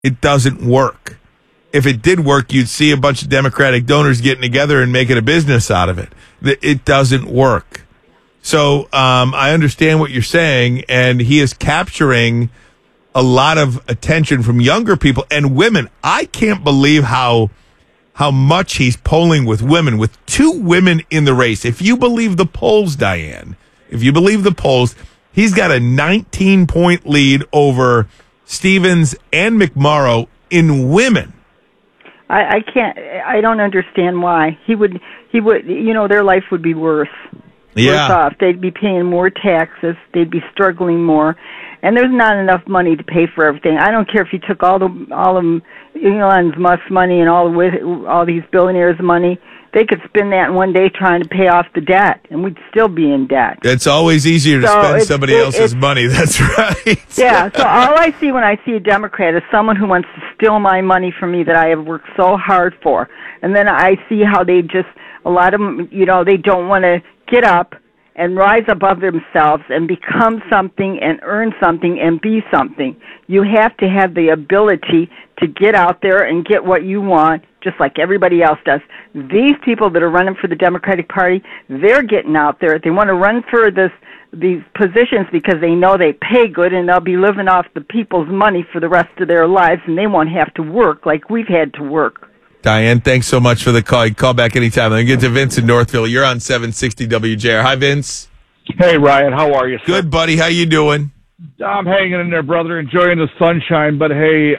It doesn't work. If it did work, you'd see a bunch of Democratic donors getting together and making a business out of it. It doesn't work. So I understand what you're saying, and he is capturing a lot of attention from younger people and women. I can't believe how much he's polling with women, with 2 women in the race. If you believe the polls, Diane, if you believe the polls, he's got a 19-point lead over Stevens and McMorrow in women. I don't understand why. He would, their life woof be worse. Yeah. Worse off. They'd be paying more taxes. They'd be struggling more. And there's not enough money to pay for everything. I don't care if you took all of Elon Musk's money and all these billionaires' money. They could spend that in one day trying to pay off the debt, and we'd still be in debt. It's always easier to spend somebody else's money. That's right. Yeah, so all I see when I see a Democrat is someone who wants to steal my money from me that I have worked so hard for. And then I see how a lot of them, they don't want to get up and rise above themselves and become something and earn something and be something. You have to have the ability to get out there and get what you want, just like everybody else does. These people that are running for the Democratic Party, they're getting out there. They want to run for these positions because they know they pay good and they'll be living off the people's money for the rest of their lives, and they won't have to work like we've had to work. Diane, thanks so much for the call. You can call back anytime. Let me get to Vince in Northville. You're on 760 WJR. Hi, Vince. Hey, Ryan. How are you, sir? Good, buddy. How you doing? I'm hanging in there, brother, enjoying the sunshine. But, hey,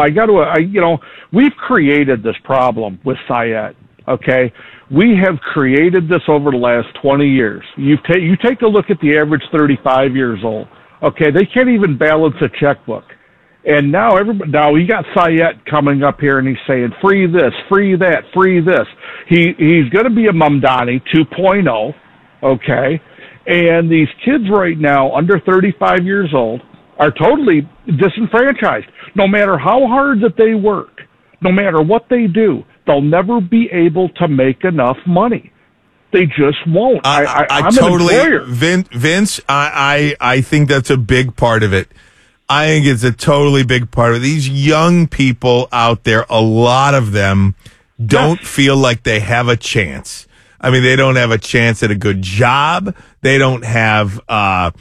we've created this problem with Syed, okay? We have created this over the last 20 years. You take a look at the average 35 years old, okay? They can't even balance a checkbook. And now you got Syed coming up here and he's saying, free this, free that, free this. He's going to be a Mamdani 2.0, okay? And these kids right now, under 35 years old, are totally disenfranchised. No matter how hard that they work, no matter what they do, they'll never be able to make enough money. They just won't. I'm totally, an employer. Vince, I think that's a big part of it. I think it's a totally big part of it. These young people out there, a lot of them don't feel like they have a chance. I mean, they don't have a chance at a good job. They don't have, back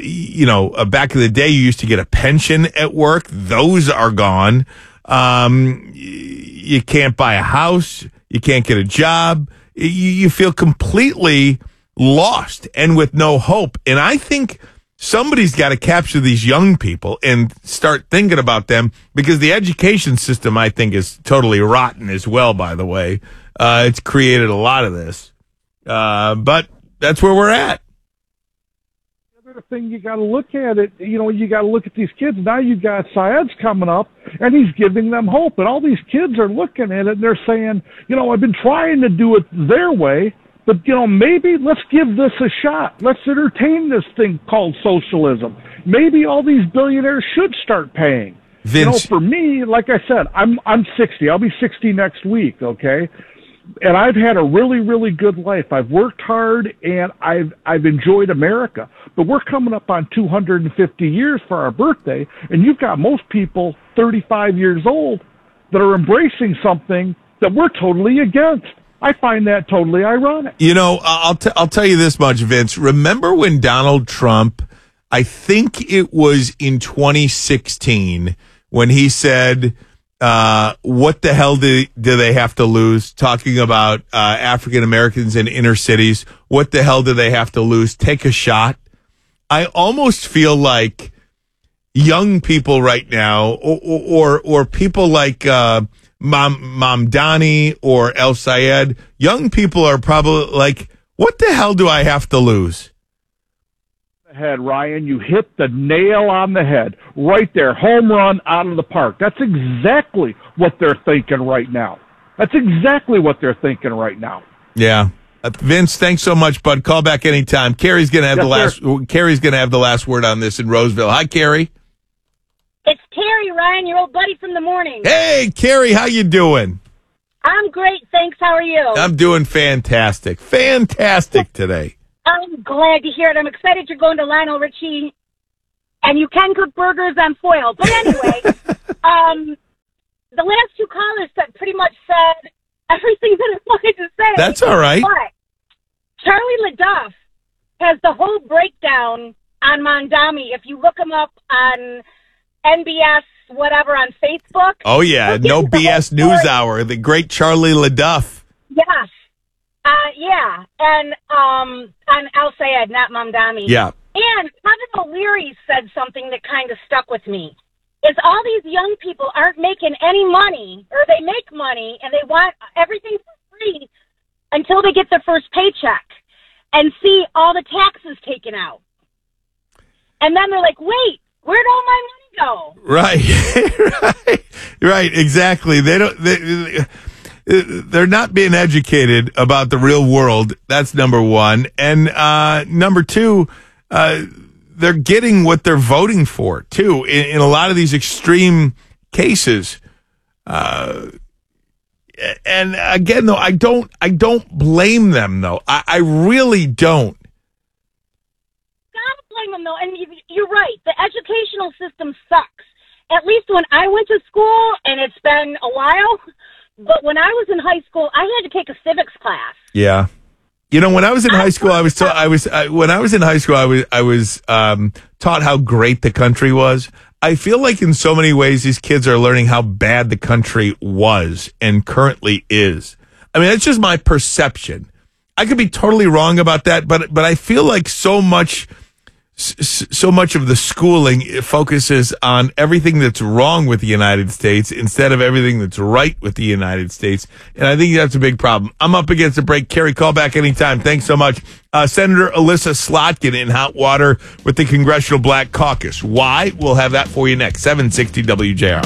in the day, you used to get a pension at work. Those are gone. You can't buy a house. You can't get a job. You feel completely lost and with no hope. And I think somebody's got to capture these young people and start thinking about them, because the education system, I think, is totally rotten as well, by the way. It's created a lot of this. But that's where we're at. The other thing, you got to look at it, you got to look at these kids. Now you got Syed's coming up, and he's giving them hope. And all these kids are looking at it, and they're saying, I've been trying to do it their way, but, maybe let's give this a shot. Let's entertain this thing called socialism. Maybe all these billionaires should start paying. Vince. For me, like I said, I'm 60. I'll be 60 next week, okay? And I've had a really, really good life. I've worked hard, and I've enjoyed America. But we're coming up on 250 years for our birthday, and you've got most people 35 years old that are embracing something that we're totally against. I find that totally ironic. I'll tell you this much, Vince. Remember when Donald Trump, I think it was in 2016, when he said, what the hell do they have to lose? Talking about African Americans in inner cities. What the hell do they have to lose? Take a shot. I almost feel like young people right now, or people like Mamdani or El Sayed, young people are probably like, what the hell do I have to lose? Head, Ryan, you hit the nail on the head right there. Home run out of the park. That's exactly what they're thinking right now. Yeah. Vince, thanks so much, bud. Call back anytime. Carrie's going to have Carrie's going to have the last word on this in Roseville. Hi, Carrie. It's Carrie, Ryan, your old buddy from the morning. Hey, Carrie, how you doing? I'm great, thanks. How are you? I'm doing fantastic. Fantastic today. I'm glad to hear it. I'm excited you're going to Lionel Richie, and you can cook burgers on foil. But anyway, the last two callers that pretty much said everything that I wanted to say. That's all right. But Charlie LaDuff has the whole breakdown on Mondami. If you look him up on NBS, whatever, on Facebook. Oh, yeah. No BS News Hour. The great Charlie LaDuff. Yes. Yeah. And on Al Sayed, not Mondami. Yeah. And Kevin O'Leary said something that kind of stuck with me. Is all these young people aren't making any money, or they make money, and they want everything for free until they get their first paycheck and see all the taxes taken out. And then they're like, wait, where'd all my money go? Right. right, exactly. They're not being educated about the real world. That's number one. And number two, they're getting what they're voting for, too, in a lot of these extreme cases. And again, though, I don't blame them, though. I really don't. Gotta blame them, though. And you're right. The educational system sucks. At least when I went to school, and it's been a while, but when I was in high school, I had to take a civics class. Yeah. You know, when I was in high school, I was taught how great the country was. I feel like in so many ways, these kids are learning how bad the country was and currently is. I mean, that's just my perception. I could be totally wrong about that, but I feel like so much of the schooling focuses on everything that's wrong with the United States instead of everything that's right with the United States. And I think that's a big problem. I'm up against a break. Carrie, call back anytime. Thanks so much. Senator Alyssa Slotkin in hot water with the Congressional Black Caucus. Why? We'll have that for you next. 760 WJR.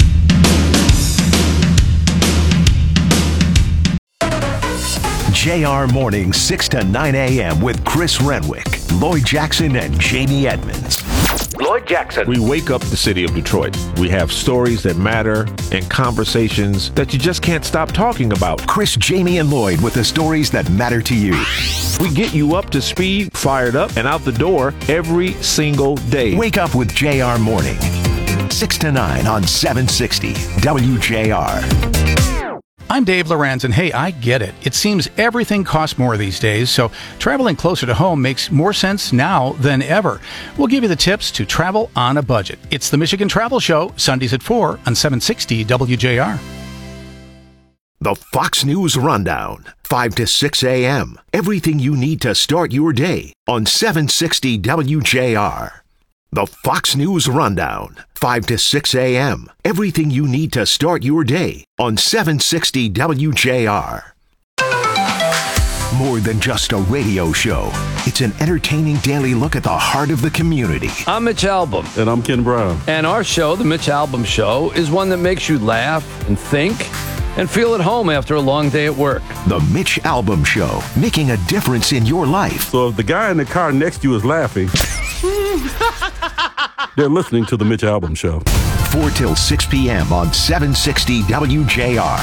JR Mornings, 6 to 9 a.m. with Chris Renwick, Lloyd Jackson, and Jamie Edmonds. Lloyd Jackson. We wake up the city of Detroit. We have stories that matter and conversations that you just can't stop talking about. Chris, Jamie, and Lloyd with the stories that matter to you. We get you up to speed, fired up, and out the door every single day. Wake up with JR Morning, 6 to 9 on 760 WJR. I'm Dave Lorenz, and hey, I get it. It seems everything costs more these days, so traveling closer to home makes more sense now than ever. We'll give you the tips to travel on a budget. It's the Michigan Travel Show, Sundays at 4 on 760 WJR. The Fox News Rundown, 5 to 6 a.m. Everything you need to start your day on 760 WJR. The Fox News Rundown, 5 to 6 a.m. Everything you need to start your day on 760 WJR. More than just a radio show, it's an entertaining daily look at the heart of the community. I'm Mitch Albom. And I'm Ken Brown. And our show, The Mitch Albom Show, is one that makes you laugh and think and feel at home after a long day at work. The Mitch Albom Show, making a difference in your life. So if the guy in the car next to you is laughing, they're listening to The Mitch Albom Show. 4 till 6 p.m. on 760 WJR.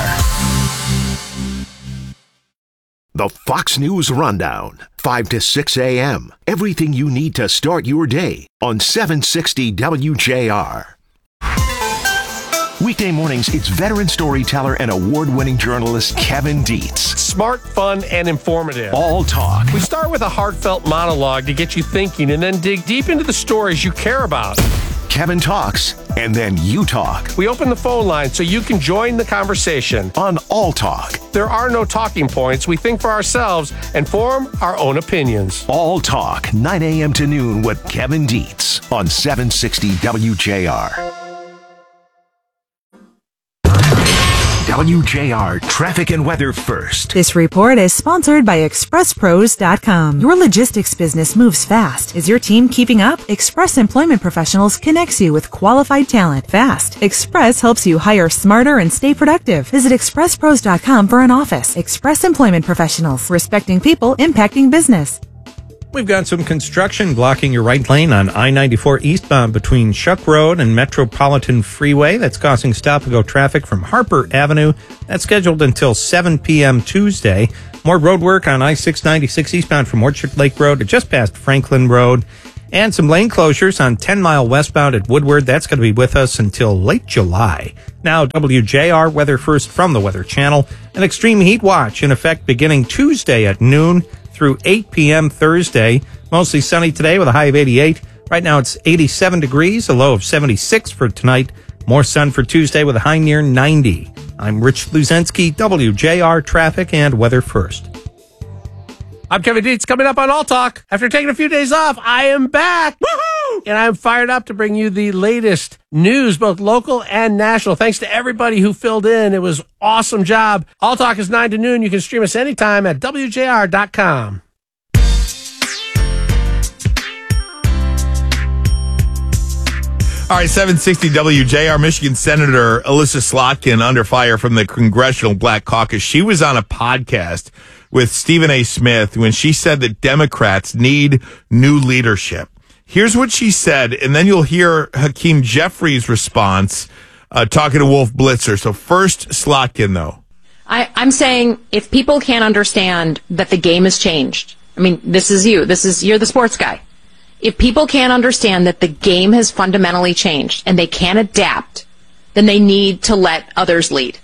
The Fox News Rundown, 5 to 6 a.m. Everything you need to start your day on 760 WJR. Weekday mornings, it's veteran storyteller and award-winning journalist Kevin Dietz. Smart, fun, and informative. All talk. We start with a heartfelt monologue to get you thinking and then dig deep into the stories you care about. Kevin talks, and then you talk. We open the phone line so you can join the conversation. On All Talk. There are no talking points. We think for ourselves and form our own opinions. All Talk, 9 a.m. to noon with Kevin Dietz on 760 WJR. WJR Traffic and Weather First. This report is sponsored by ExpressPros.com. Your logistics business moves fast. Is your team keeping up? Express Employment Professionals connects you with qualified talent fast. Express helps you hire smarter and stay productive. Visit ExpressPros.com for an office. Express Employment Professionals, respecting people, impacting business. We've got some construction blocking your right lane on I-94 eastbound between Shuck Road and Metropolitan Freeway. That's causing stop-and-go traffic from Harper Avenue. That's scheduled until 7 p.m. Tuesday. More road work on I-696 eastbound from Orchard Lake Road to just past Franklin Road. And some lane closures on 10 Mile westbound at Woodward. That's going to be with us until late July. Now, WJR weather first from the Weather Channel. An extreme heat watch in effect beginning Tuesday at noon through 8 p.m. Thursday. Mostly sunny today with a high of 88. Right now it's 87 degrees, a low of 76 for tonight. More sun for Tuesday with a high near 90. I'm Rich Luzensky, WJR Traffic and Weather First. I'm Kevin Dietz. Coming up on All Talk. After taking a few days off, I am back. Woohoo! And I'm fired up to bring you the latest news, both local and national. Thanks to everybody who filled in. It was an awesome job. All Talk is 9 to noon. You can stream us anytime at WJR.com. All right, 760 WJR. Michigan Senator Elissa Slotkin under fire from the Congressional Black Caucus. She was on a podcast with Stephen A. Smith when she said that Democrats need new leadership. Here's what she said, and then you'll hear Hakeem Jeffries' response talking to Wolf Blitzer. So first, Slotkin, though. I'm saying if people can't understand that the game has changed, I mean, this is you. You're the sports guy. If people can't understand that the game has fundamentally changed and they can't adapt, then they need to let others lead.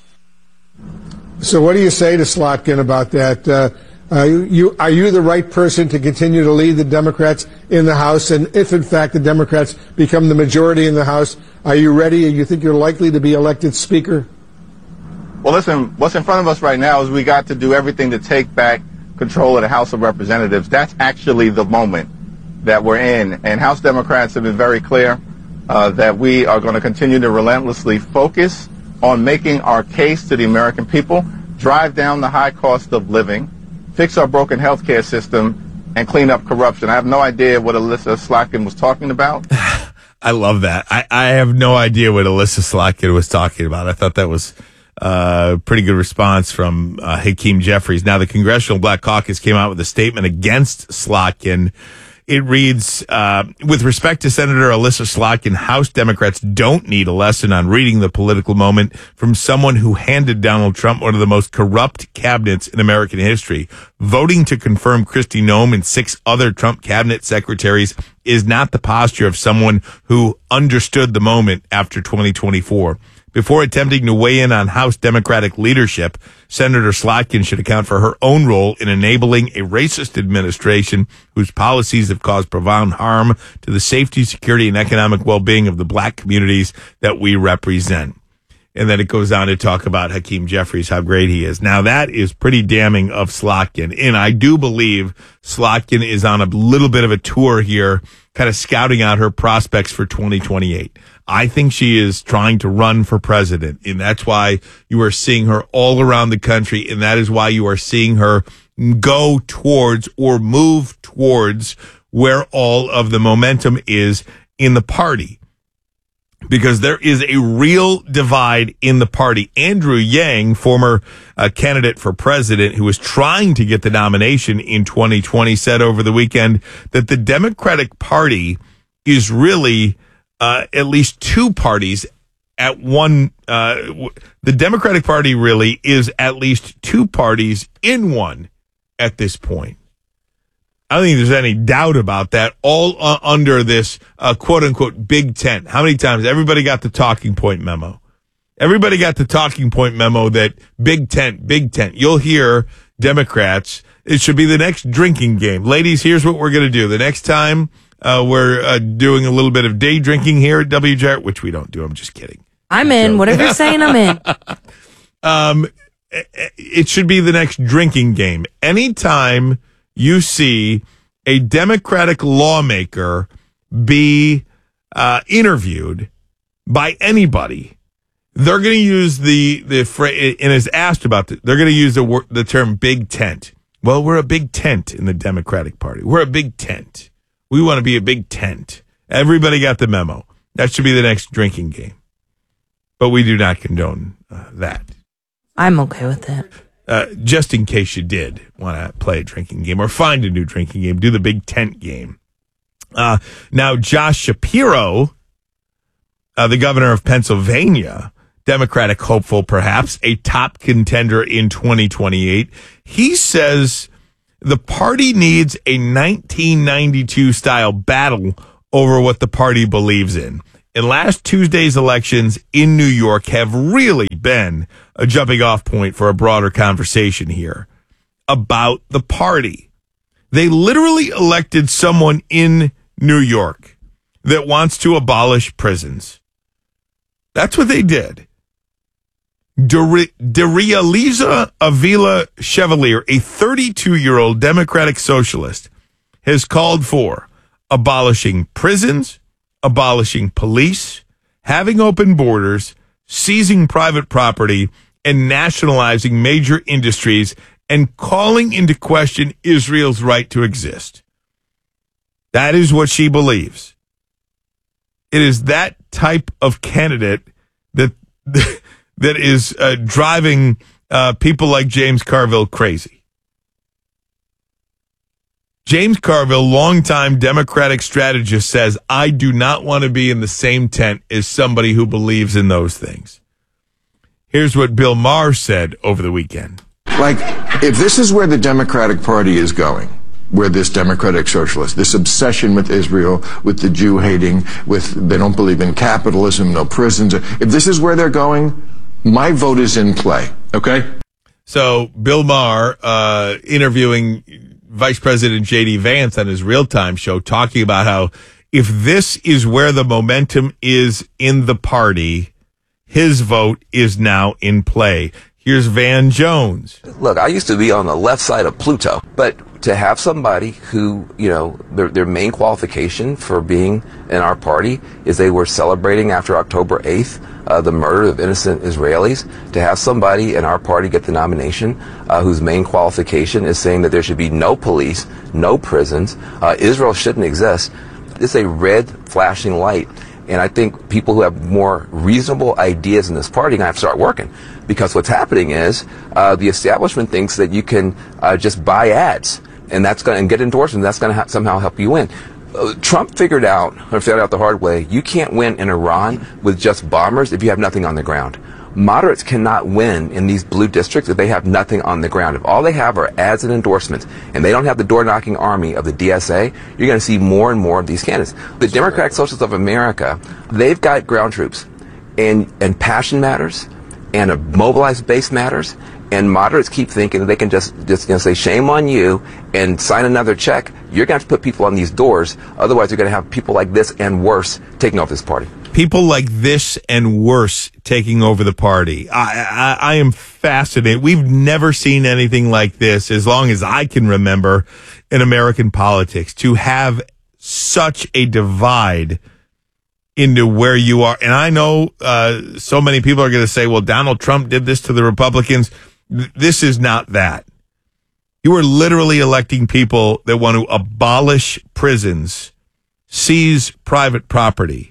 So what do you say to Slotkin about that? Are you the right person to continue to lead the Democrats in the House? And if, in fact, the Democrats become the majority in the House, are you ready? You think you're likely to be elected Speaker? Well, listen, what's in front of us right now is we got to do everything to take back control of the House of Representatives. That's actually the moment that we're in. And House Democrats have been very clear that we are going to continue to relentlessly focus on making our case to the American people, drive down the high cost of living, fix our broken health care system, and clean up corruption. I have no idea what Elissa Slotkin was talking about. I love that. I have no idea what Elissa Slotkin was talking about. I thought that was a pretty good response from Hakeem Jeffries. Now, the Congressional Black Caucus came out with a statement against Slotkin. It reads, with respect to Senator Elissa Slotkin, House Democrats don't need a lesson on reading the political moment from someone who handed Donald Trump one of the most corrupt cabinets in American history. Voting to confirm Kristi Noem and 6 other Trump cabinet secretaries is not the posture of someone who understood the moment after 2024. Before attempting to weigh in on House Democratic leadership, Senator Slotkin should account for her own role in enabling a racist administration whose policies have caused profound harm to the safety, security, and economic well-being of the black communities that we represent. And then it goes on to talk about Hakeem Jeffries, how great he is. Now, that is pretty damning of Slotkin. And I do believe Slotkin is on a little bit of a tour here, kind of scouting out her prospects for 2028. I think she is trying to run for president, and that's why you are seeing her all around the country, and that is why you are seeing her go towards or move towards where all of the momentum is in the party. Because there is a real divide in the party. Andrew Yang, former candidate for president who was trying to get the nomination in 2020, said over the weekend that the Democratic Party is really at least two parties at one. The Democratic Party really is at least two parties in one at this point. I don't think there's any doubt about that. All under this quote unquote big tent. How many times everybody got the talking point memo? Everybody got the talking point memo that big tent, big tent. You'll hear Democrats. It should be the next drinking game. Ladies, here's what we're going to do. The next time we're doing a little bit of day drinking here at WJR, which we don't do. I'm just kidding. I'm in. Whatever you're saying, I'm in. It should be the next drinking game. Anytime you see a Democratic lawmaker be interviewed by anybody, they're going to use the phrase, and is asked about it, they're going to use the term big tent. Well, we're a big tent in the Democratic Party. We're a big tent. We want to be a big tent. Everybody got the memo. That should be the next drinking game. But we do not condone that. I'm okay with that. Just in case you did want to play a drinking game or find a new drinking game, do the big tent game. Now, Josh Shapiro, the governor of Pennsylvania, Democratic hopeful, perhaps a top contender in 2028. He says The party needs a 1992 style battle over what the party believes in. And last Tuesday's elections in New York have really been a jumping off point for a broader conversation here about the party. They literally elected someone in New York that wants to abolish prisons. That's what they did. Darializa Avila Chevalier, a 32-year-old Democratic socialist, has called for abolishing prisons, abolishing police, having open borders, seizing private property, and nationalizing major industries, and calling into question Israel's right to exist. That is what she believes. It is that type of candidate that is driving people like James Carville crazy. James Carville, longtime Democratic strategist, says, I do not want to be in the same tent as somebody who believes in those things. Here's what Bill Maher said over the weekend. Like, if this is where the Democratic Party is going, where this democratic socialist, this obsession with Israel, with the Jew hating, with they don't believe in capitalism, no prisons, if this is where they're going, my vote is in play, okay? So Bill Maher interviewing Vice President J.D. Vance on his real-time show, talking about how if this is where the momentum is in the party, his vote is now in play. Here's Van Jones. Look, I used to be on the left side of Pluto, but to have somebody who, you know, their main qualification for being in our party is they were celebrating after October 8th the murder of innocent Israelis, to have somebody in our party get the nomination whose main qualification is saying that there should be no police, no prisons, Israel shouldn't exist, it's a red flashing light. And I think people who have more reasonable ideas in this party are going to have to start working. Because what's happening is the establishment thinks that you can just buy ads and that's going to get endorsements. That's going to somehow help you win. Trump figured out the hard way, you can't win in Iran with just bombers if you have nothing on the ground. Moderates cannot win in these blue districts if they have nothing on the ground. If all they have are ads and endorsements, and they don't have the door-knocking army of the DSA, you're going to see more and more of these candidates. The Democratic Socialists of America, they've got ground troops, and passion matters, and a mobilized base matters, and moderates keep thinking that they can just say, shame on you, and sign another check. You're going to have to put people on these doors. Otherwise, you're going to have people like this and worse taking over this party. People like this and worse taking over the party. I am fascinated. We've never seen anything like this, as long as I can remember, in American politics, to have such a divide into where you are. And I know so many people are going to say, well, Donald Trump did this to the Republicans. This is not that. You are literally electing people that want to abolish prisons, seize private property.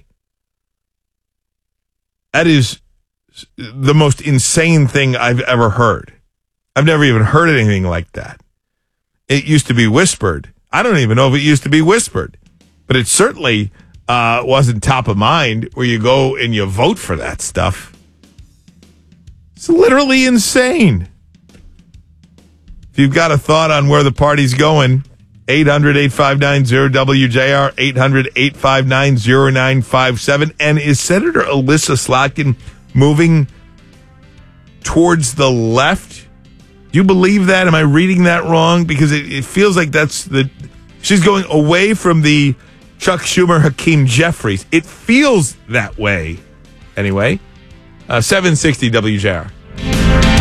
That is the most insane thing I've ever heard. I've never even heard anything like that. It used to be whispered. I don't even know if it used to be whispered, but it certainly wasn't top of mind where you go and you vote for that stuff. It's literally insane. If you've got a thought on where the party's going, 800-859-0WJR, 800-859-0957. And is Senator Elissa Slotkin moving towards the left? Do you believe that? Am I reading that wrong? Because it feels like she's going away from the Chuck Schumer, Hakeem Jeffries. It feels that way. Anyway, 760 WJR.